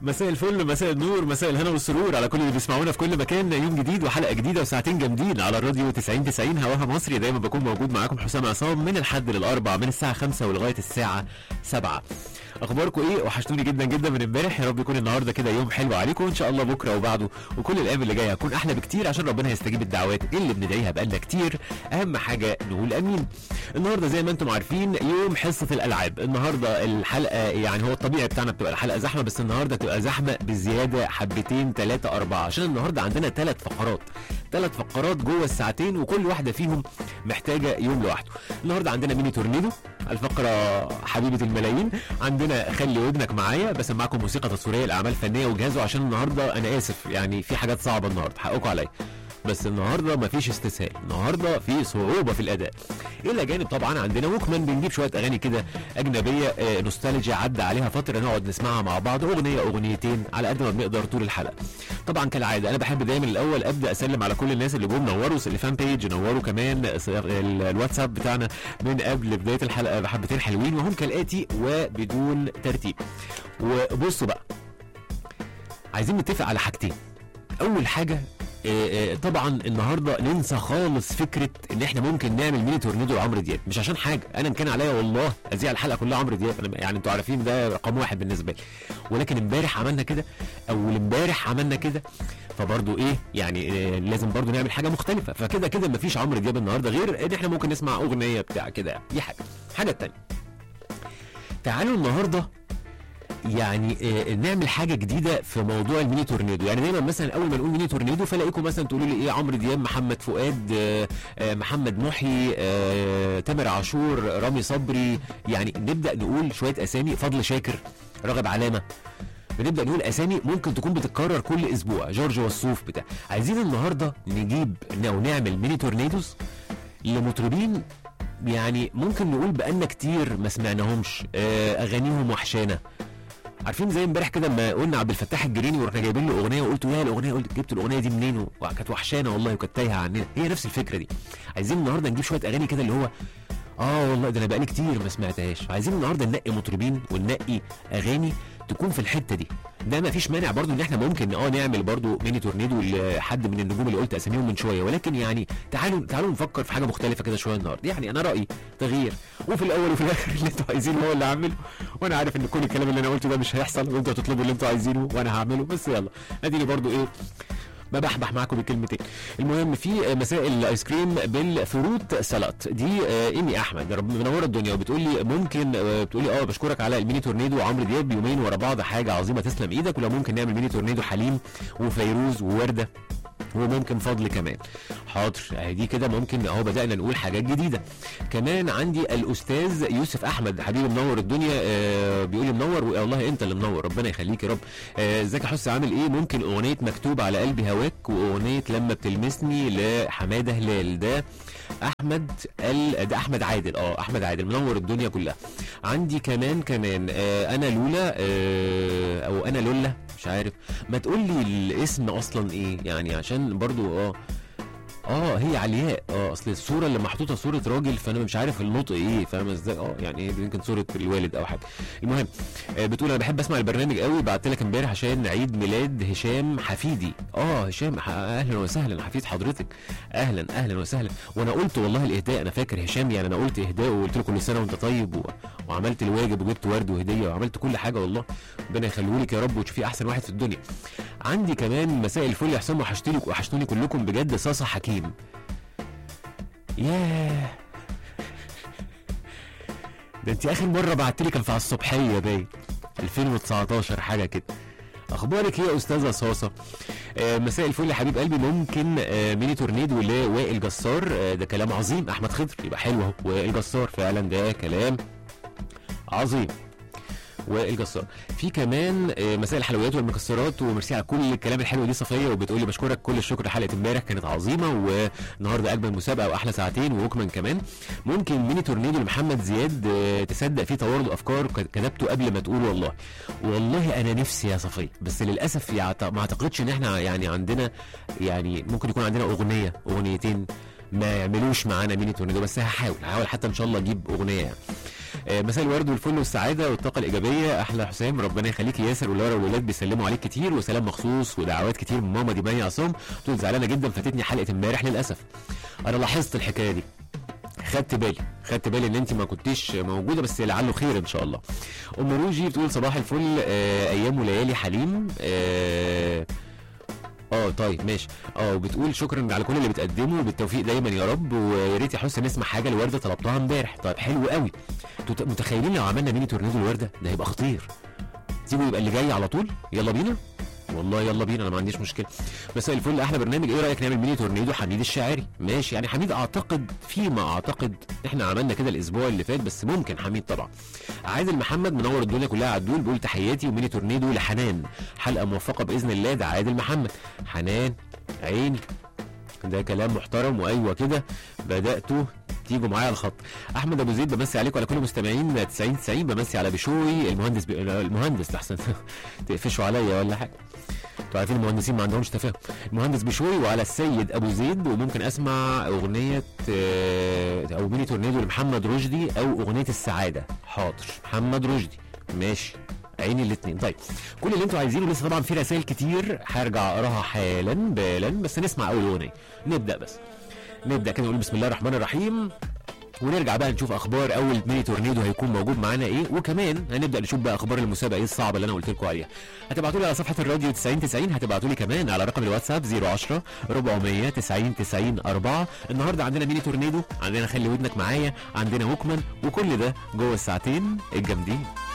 مساء الفل، مساء النور، مساء الهنا والسرور على كل اللي بيسمعونا في كل مكان. يوم جديد وحلقه جديده وساعتين جامدين على الراديو 90 هواها مصري. دايما بكون موجود معاكم حسام عصام من الحد للاربع، من الساعه 5 ولغايه الساعه 7. اخباركم ايه؟ وحشتوني جدا جدا من امبارح. يا رب يكون النهارده كده يوم حلو عليكم، وان شاء الله بكره وبعده وكل الايام اللي جايه هتكون احلى بكتير، عشان ربنا يستجيب الدعوات اللي بندعيها بقالنا كتير. اهم حاجه نقول امين. النهارده زي ما انتم عارفين يوم حصه الالعاب. النهارده الحلقه يعني هو الطبيعي بتاعنا بتبقى الحلقه زحمه، بس النهارده تبقى زحمه بزياده حبتين 3 4، عشان النهارده عندنا 3 فقرات جوه الساعتين، وكل واحده فيهم محتاجه يوم لوحده. النهارده عندنا ميني تورنيدو، الفقره حبيبه الملايين. عندنا خلي ودنك معايا، بسمعكم موسيقى تصويريه لاعمال فنيه وجهازه، عشان النهارده انا اسف يعني في حاجات صعبه النهارده حقكم عليا، بس النهارده مفيش استسهال، النهارده في صعوبه في الاداء. الى جانب طبعا عندنا وكمان بنجيب شويه اغاني كده اجنبيه نوستالجيا عدى عليها فتره، نقعد نسمعها مع بعض، اغنيتين على قد ما بنقدر طول الحلقه. طبعا كالعاده انا بحب دايما الاول ابدا اسلم على كل الناس اللي جم نوروا الفان بيج، نوروا كمان الواتساب بتاعنا من قبل بدايه الحلقه بحبتين حلوين، وهم كالاتي وبدون ترتيب. وبصوا بقى، عايزين نتفق على حاجتين. اول حاجه طبعا النهارده ننسى خالص فكره ان احنا ممكن نعمل ميني تورنيدو لعمرو دياب، مش عشان حاجه، انا ان كان عليا والله اذيع الحلقه كلها عمرو دياب، يعني انتوا عارفين ده رقم واحد بالنسبه لي، ولكن امبارح عملنا كده، اول امبارح عملنا كده، فبرضه ايه يعني لازم برضه نعمل حاجه مختلفه. فكده كده مفيش عمرو دياب النهارده، غير ان احنا ممكن نسمع اغنيه بتاع كده، دي حاجه التانيه. تعالوا النهارده يعني نعمل حاجه جديده في موضوع الميني تورنيدو. يعني دايما مثلا اول ما نقول ميني تورنيدو فلاقيكم مثلا تقولوا لي ايه، عمرو دياب، محمد فؤاد، محمد محي، تامر عاشور، رامي صبري، يعني نبدا نقول شويه اسامي، فضل شاكر، راغب علامه، بنبدا نقول اسامي ممكن تكون بتتكرر كل اسبوع، جورج وسوف بتاع. عايزين النهارده نجيب او نعمل ميني تورنيدوز لمطربين يعني ممكن نقول بقالنا كتير ما سمعناهمش، اغانيهم وحشانا. عارفين زي امبارح كده لما قلنا عبد الفتاح الجريني ورحنا جايبين له اغنيه، وقلت يا الاغنيه، قلت جبت الاغنيه دي منين وكانت وحشانه والله وكانت تايهه عننا. هي نفس الفكره دي. عايزين النهارده نجيب شويه اغاني كده اللي هو والله ده انا بقالي كتير ما سمعتهاش. عايزين النهارده ننقي مطربين وننقي اغاني تكون في الحته دي. ده ما فيش مانع برضو ان احنا ممكن نعمل برضو ميني تورنيدو لحد من النجوم اللي قلت اساميهم من شويه، ولكن يعني تعالوا نفكر في حاجه مختلفه كده شويه النهارده. يعني انا رايي تغيير، وفي الاول وفي الاخر اللي انتوا عايزينه هو اللي هعمله، وانا عارف ان كل الكلام اللي انا قلته ده مش هيحصل، وانتوا هتطلبوا اللي انتوا عايزينه وانا هعمله، بس يلا اديني برضو ايه ببحبح معاكم بكلمتين. المهم في مسائل الايس كريم بالفروت سلطه دي، ايمي احمد رب منوره الدنيا، وبتقول لي ممكن بتقول لي بشكرك على الميني تورنيدو وعمرو دياب يومين ورا بعض، حاجه عظيمه تسلم ايدك، ولو ممكن نعمل ميني تورنيدو حليم وفيروز وورده وممكن فضل كمان. حاضر، دي كده ممكن بدأنا نقول حاجات جديدة. كمان عندي الأستاذ يوسف أحمد حبيبي منور الدنيا، بيقول لي منور، والله أنت اللي منور، ربنا يخليك يا رب. ازيك يا حس، عامل إيه؟ ممكن أغنية مكتوب على قلبي هواك، وأغنية لما بتلمسني لحمادة هلال. ده أحمد عادل، أحمد عادل منور الدنيا كلها. عندي كمان أنا لولا، أو أنا لولا، مش عارف، ما تقول لي الاسم اصلا ايه يعني، عشان برضو هي علياء، اصل الصوره اللي محطوطه صوره راجل، فانا مش عارف النطق ايه، فاهم ازاي؟ يعني يمكن صوره الوالد او حاجه. المهم بتقول انا بحب اسمع البرنامج قوي، بعت لك امبارح عشان عيد ميلاد هشام حفيدي. هشام، اهلا وسهلا حفيد حضرتك، اهلا وسهلا. وانا قلت والله الاهداء، انا فاكر هشام، يعني انا قلت اهداء وقلت له كل سنه وانت طيب، وعملت الواجب وجبت ورد وهديه وعملت كل حاجه، والله ربنا يخليهولك يا رب وتشوفيه احسن واحد في الدنيا. عندي كمان مساء الفل يا حسام، وحشتوني كلكم بجد، صاصه حكيم. ياه، ده انت اخر مره بعتلي كان في على الصبحيه باين 2019 حاجه كده. اخبارك ايه يا استاذه صاصه؟ مساء الفل يا حبيب قلبي، ممكن ميني تورنيدو لوائل جسار، ده كلام عظيم. احمد خضر، يبقى حلو اهو، وائل جسار فعلا ده كلام عظيم. وائل جسار. في كمان مساء الحلويات والمكسرات، وميرسي على كل الكلام الحلو دي صفيه، وبتقولي بشكرك كل الشكر، حلقه امبارح كانت عظيمه، والنهارده اجمل مسابقه واحلى ساعتين، ووكمان كمان. ممكن ميني تورنيدو لمحمد زياد، تصدق فيه توارد افكار كتبته قبل ما تقول والله انا نفسي يا صفيه، بس للاسف ما اعتقدش ان احنا يعني عندنا، يعني ممكن يكون عندنا اغنيتين ما يعملوش معانا ميني تورنيدو، بس هحاول حتى ان شاء الله اجيب اغنيه يعني. مساء الورد والفل والسعاده والطاقه الايجابيه احلى حسام، ربنا يخليك يا ياسر، ولورا والولاد بيسلموا عليك كتير، وسلام مخصوص ودعوات كتير من ماما دي مي عصام، تقول زعلانه جدا فاتتني حلقه امبارح للاسف. انا لاحظت الحكايه دي، خدت بالي ان انت ما كنتيش موجوده، بس لعله خير ان شاء الله. ام روجي بتقول صباح الفل، ايام وليالي حليم. طيب ماشي. وبتقول شكرا على كل اللي بتقدمه وبالتوفيق دايما يا رب، ويا ريت يا حسن نسمع حاجه لورده طلبتها امبارح. طيب حلو قوي. انتوا متخيلين لو عملنا ميني تورنيدو الورده ده هيبقى خطير. تيجوا يبقى اللي جاي على طول، يلا بينا والله، يلا بينا، انا ما عنديش مشكله. مساء الفل احلى برنامج، ايه رايك نعمل ميني تورنيدو حميد الشاعري؟ ماشي يعني حميد، فيما اعتقد احنا عملنا كده الاسبوع اللي فات، بس ممكن حميد طبعا. عادل محمد منور الدنيا كلها عدول، بيقول تحياتي وميني تورنيدو لحنان، حلقه موفقه باذن الله. ده عادل محمد. حنان عيني، ده كلام محترم، وايوه كده بداتوا تيجوا معايا على الخط. احمد ابو زيد بمسي عليكم وعلى كل مستمعين 90 بمسي على بشوي المهندس لحسن تقفشوا عليا ولا حاجه، انتوا عارفين المهندسين ما عندهمش تفاهم. المهندس بشوي وعلى السيد ابو زيد، وممكن اسمع اغنيه او ميني تورنيدو لمحمد رشدي او اغنيه السعاده. حاضر محمد رشدي ماشي، عيني الاثنين. طيب كل اللي انتوا عايزينه، لسه طبعا في رسائل كتير هرجع اقراها حالا بس نسمع اول اغنيه. نبدا كده نقول بسم الله الرحمن الرحيم، ونرجع بقى نشوف اخبار اول ميني تورنيدو هيكون موجود معانا ايه، وكمان هنبدا نشوف بقى اخبار المسابقه ايه الصعبه اللي انا قلت لكم عليها. هتبعتوا لي على صفحه الراديو 9090، هتبعتوا لي كمان على رقم الواتساب 010 400 90 90 4. النهارده عندنا ميني تورنيدو، عندنا خلي ودنك معايا، عندنا ووكمان، وكل ده جوه الساعتين الجامدين.